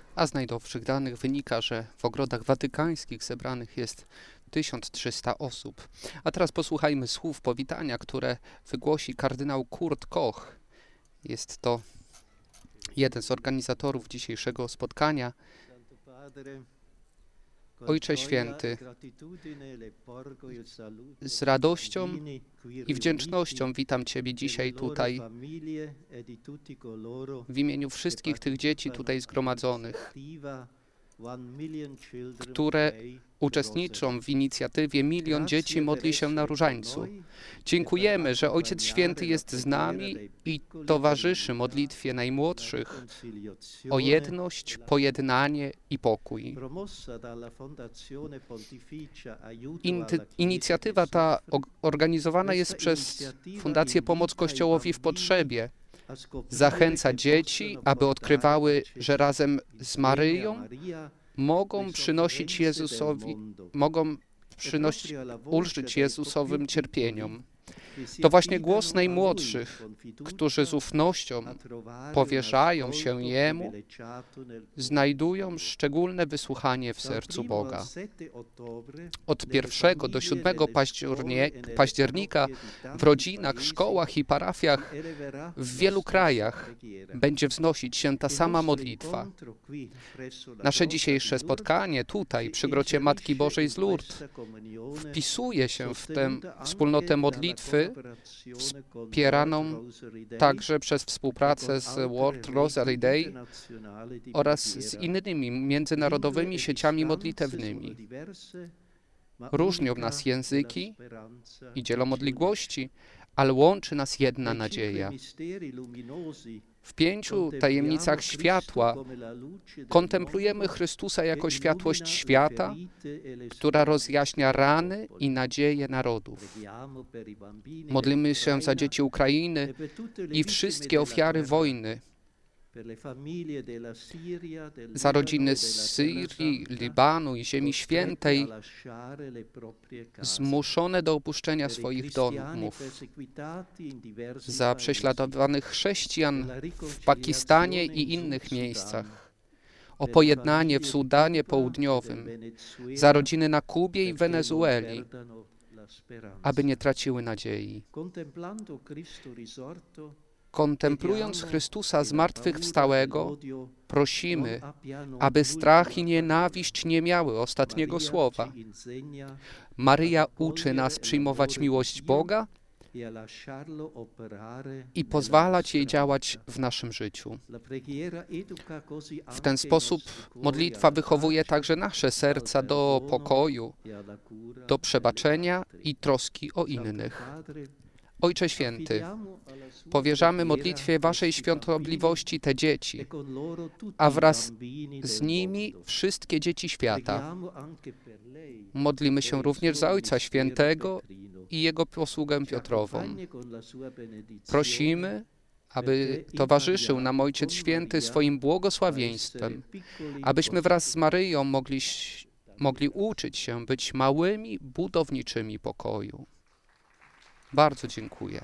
a z najnowszych danych wynika, że w ogrodach watykańskich zebranych jest 1300 osób. A teraz posłuchajmy słów powitania, które wygłosi kardynał Kurt Koch. Jest to jeden z organizatorów dzisiejszego spotkania. Ojcze Święty, z radością i wdzięcznością witam Ciebie dzisiaj tutaj w imieniu wszystkich tych dzieci tutaj zgromadzonych, które uczestniczą w inicjatywie Milion Dzieci Modli się na Różańcu. Dziękujemy, że Ojciec Święty jest z nami i towarzyszy modlitwie najmłodszych o jedność, pojednanie i pokój. Inicjatywa ta organizowana jest przez Fundację Pomoc Kościołowi w Potrzebie. Zachęca dzieci, aby odkrywały, że razem z Maryją mogą ulżyć Jezusowym cierpieniom. To właśnie głos najmłodszych, którzy z ufnością powierzają się Jemu, znajdują szczególne wysłuchanie w sercu Boga. Od 1 do 7 października w rodzinach, szkołach i parafiach w wielu krajach będzie wznosić się ta sama modlitwa. Nasze dzisiejsze spotkanie tutaj przy grocie Matki Bożej z Lourdes wpisuje się w tę wspólnotę modlitwy wspieraną także przez współpracę z World Rosary Day oraz z innymi międzynarodowymi sieciami modlitewnymi. Różnią nas języki i dzielą odległości, ale łączy nas jedna nadzieja. W 5 tajemnicach światła kontemplujemy Chrystusa jako światłość świata, która rozjaśnia rany i nadzieje narodów. Modlimy się za dzieci Ukrainy i wszystkie ofiary wojny, za rodziny z Syrii, Libanu i Ziemi Świętej, zmuszone do opuszczenia swoich domów, za prześladowanych chrześcijan w Pakistanie i innych miejscach, o pojednanie w Sudanie Południowym, za rodziny na Kubie i Wenezueli, aby nie traciły nadziei. Kontemplując Chrystusa zmartwychwstałego, prosimy, aby strach i nienawiść nie miały ostatniego słowa. Maryja uczy nas przyjmować miłość Boga i pozwalać jej działać w naszym życiu. W ten sposób modlitwa wychowuje także nasze serca do pokoju, do przebaczenia i troski o innych. Ojcze Święty, powierzamy modlitwie Waszej świątobliwości te dzieci, a wraz z nimi wszystkie dzieci świata. Modlimy się również za Ojca Świętego i Jego posługę Piotrową. Prosimy, aby towarzyszył nam Ojciec Święty swoim błogosławieństwem, abyśmy wraz z Maryją mogli uczyć się być małymi budowniczymi pokoju. Bardzo dziękuję.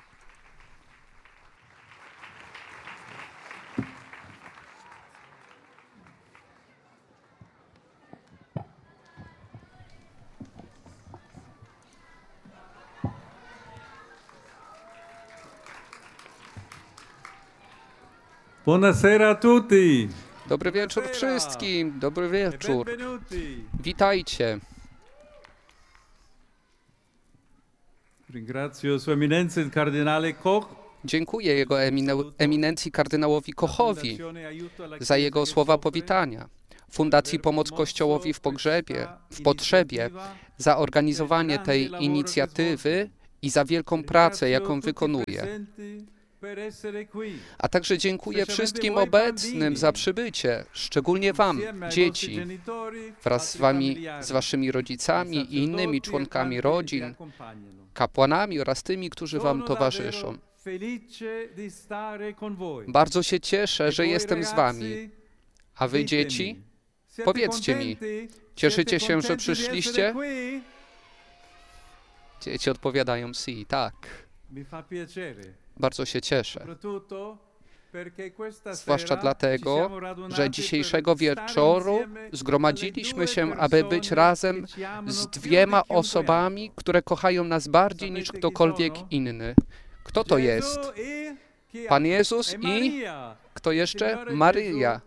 Buonasera a tutti. Dobry wieczór wszystkim. Dobry wieczór. Witajcie. Ringrazio Sua Eminenza il Cardinale Koch. Dziękuję Jego eminencji kardynałowi Kochowi za jego słowa powitania, Fundacji Pomoc Kościołowi w Potrzebie za organizowanie tej inicjatywy i za wielką pracę, jaką wykonuje. A także dziękuję wszystkim obecnym za przybycie, szczególnie Wam, dzieci, wraz z Wami, z Waszymi rodzicami i innymi członkami rodzin, kapłanami oraz tymi, którzy Wam towarzyszą. Bardzo się cieszę, że jestem z Wami. A Wy, dzieci, powiedzcie mi, cieszycie się, że przyszliście? Dzieci odpowiadają si, tak. Bardzo się cieszę. zwłaszcza dlatego, że dzisiejszego wieczoru zgromadziliśmy się, aby być razem z dwiema osobami, które kochają nas bardziej niż ktokolwiek inny. Kto to jest? Pan Jezus i kto jeszcze? Maryja.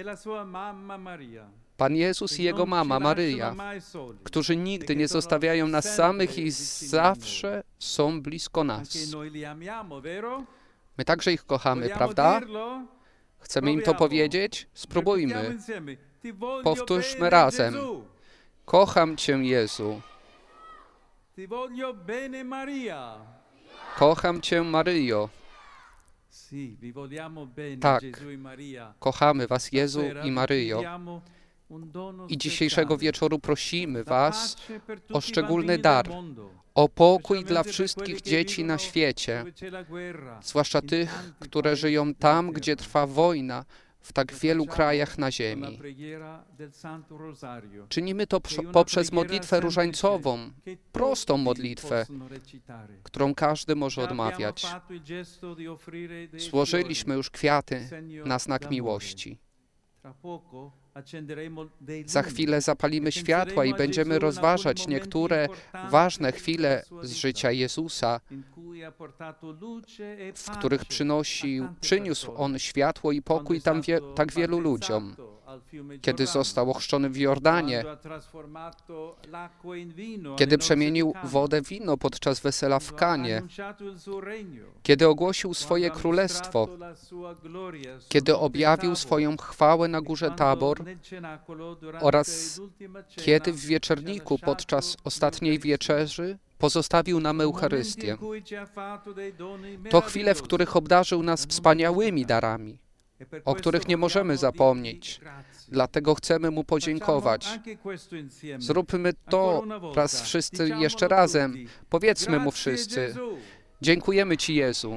Pan Jezus i Jego mama Maryja, którzy nigdy nie zostawiają nas samych i zawsze są blisko nas. My także ich kochamy, prawda? Chcemy im to powiedzieć? Spróbujmy. Powtórzmy razem. Kocham Cię, Jezu. Kocham Cię, Maryjo. Tak, kochamy Was, Jezu i Maryjo. I dzisiejszego wieczoru prosimy Was o szczególny dar, o pokój dla wszystkich dzieci na świecie, zwłaszcza tych, które żyją tam, gdzie trwa wojna, w tak wielu krajach na ziemi. Czynimy to poprzez modlitwę różańcową, prostą modlitwę, którą każdy może odmawiać. Złożyliśmy już kwiaty na znak miłości. Za chwilę zapalimy światła i będziemy rozważać niektóre ważne chwile z życia Jezusa, w których przyniósł On światło i pokój tak wielu ludziom. Kiedy został ochrzczony w Jordanie, kiedy przemienił wodę w wino podczas wesela w Kanie, kiedy ogłosił swoje królestwo, kiedy objawił swoją chwałę na górze Tabor oraz kiedy w wieczerniku podczas ostatniej wieczerzy pozostawił nam Eucharystię. To chwile, w których obdarzył nas wspaniałymi darami, o których nie możemy zapomnieć. Dlatego chcemy Mu podziękować. Zróbmy to raz wszyscy jeszcze razem. Powiedzmy Mu wszyscy. Dziękujemy Ci, Jezu.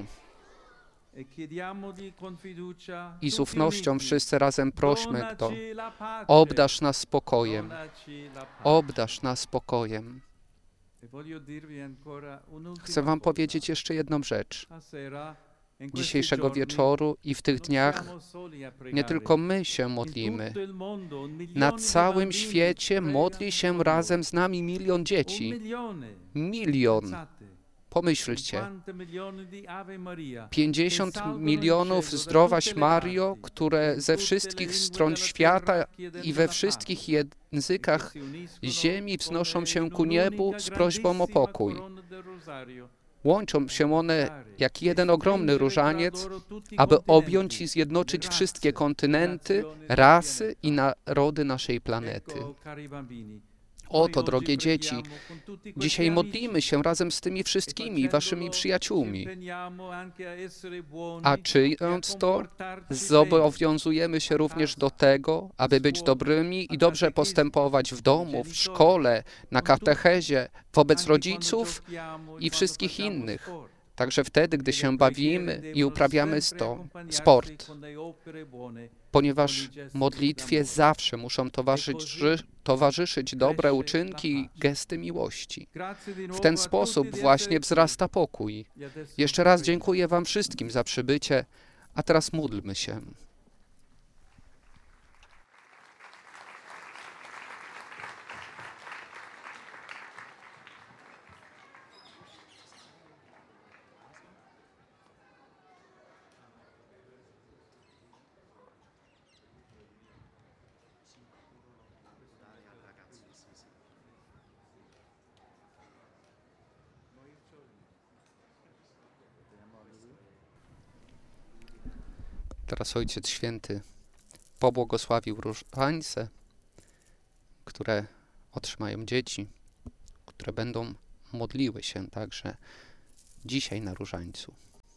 I z ufnością wszyscy razem prośmy to. Obdarz nas spokojem. Obdarz nas spokojem. Chcę Wam powiedzieć jeszcze jedną rzecz. Dzisiejszego wieczoru i w tych dniach nie tylko my się modlimy. Na całym świecie modli się razem z nami 1 milion dzieci. 1 milion. Pomyślcie. 50 milionów zdrowaś Mario, które ze wszystkich stron świata i we wszystkich językach ziemi wznoszą się ku niebu z prośbą o pokój. Łączą się one jak jeden ogromny różaniec, aby objąć i zjednoczyć wszystkie kontynenty, rasy i narody naszej planety. Oto, drogie dzieci, dzisiaj modlimy się razem z tymi wszystkimi waszymi przyjaciółmi. A czyniąc to, zobowiązujemy się również do tego, aby być dobrymi i dobrze postępować w domu, w szkole, na katechezie, wobec rodziców i wszystkich innych. Także wtedy, gdy się bawimy i uprawiamy sport, ponieważ modlitwie zawsze muszą towarzyszyć dobre uczynki i gesty miłości. W ten sposób właśnie wzrasta pokój. Jeszcze raz dziękuję Wam wszystkim za przybycie, a teraz módlmy się. Teraz Ojciec Święty pobłogosławił różańce, które otrzymają dzieci, które będą modliły się także dzisiaj na różańcu.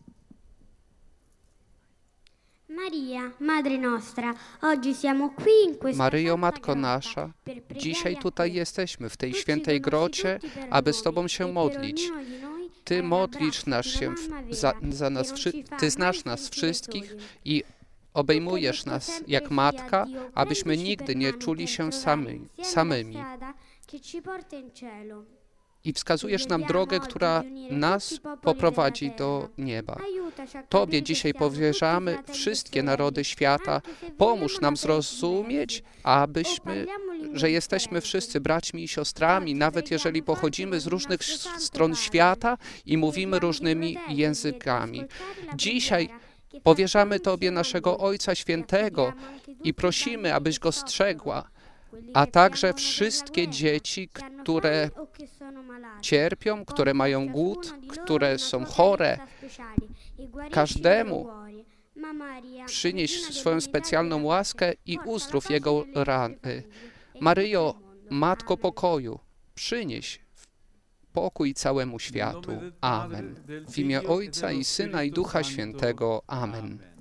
Maryjo, Matko nasza, dzisiaj tutaj jesteśmy, w tej świętej grocie, aby z Tobą się modlić. Ty modlisz się za nas, Ty znasz nas wszystkich i obejmujesz nas jak matka, abyśmy nigdy nie czuli się samymi. i wskazujesz nam drogę, która nas poprowadzi do nieba. Tobie dzisiaj powierzamy wszystkie narody świata. Pomóż nam zrozumieć, że jesteśmy wszyscy braćmi i siostrami, nawet jeżeli pochodzimy z różnych stron świata i mówimy różnymi językami. Dzisiaj powierzamy Tobie naszego Ojca Świętego i prosimy, abyś go strzegła, a także wszystkie dzieci, które cierpią, które mają głód, które są chore. Każdemu przynieś swoją specjalną łaskę i uzdrów jego rany. Maryjo, Matko pokoju, przynieś pokój całemu światu. Amen. W imię Ojca i Syna i Ducha Świętego. Amen.